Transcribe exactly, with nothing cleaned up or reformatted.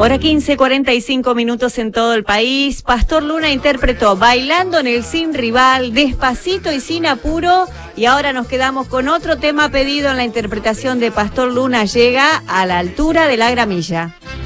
Hora quince, cuarenta y cinco minutos en todo el país. Pastor Luna interpretó Bailando en el Sin Rival, Despacito y Sin Apuro. Y ahora nos quedamos con otro tema pedido en la interpretación de Pastor Luna. Llega a la altura de la gramilla.